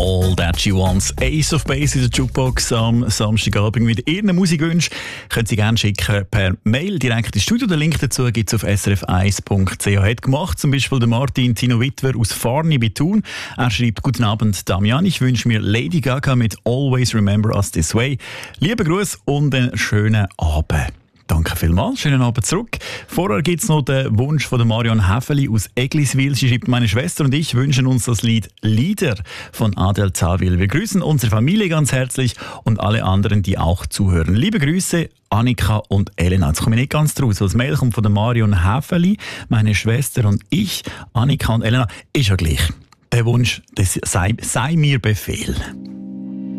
All That She Wants. Ace of Base in der Jukebox am Samstagabend. Mit Ihren Musikwünschen können Sie gerne schicken per Mail direkt ins Studio. Den Link dazu gibt es auf srf1.ch. Hat gemacht zum Beispiel der Martin Tino Wittwer aus Farni bei Thun. Er schreibt: Guten Abend, Damian. Ich wünsche mir Lady Gaga mit Always Remember Us This Way. Liebe Grüße und einen schönen Abend. Danke vielmals, schönen Abend zurück. Vorher gibt es noch den Wunsch von der Marion Häfeli aus Egliswil. Sie schreibt: Meine Schwester und ich wünschen uns das Lied «Lieder» von Adel Zawil. Wir grüßen unsere Familie ganz herzlich und alle anderen, die auch zuhören. Liebe Grüße, Annika und Elena. Jetzt komme ich nicht ganz draus. Das Mail kommt von der Marion Häfeli. Meine Schwester und ich, Annika und Elena, ist ja gleich. Der Wunsch, das sei mir Befehl.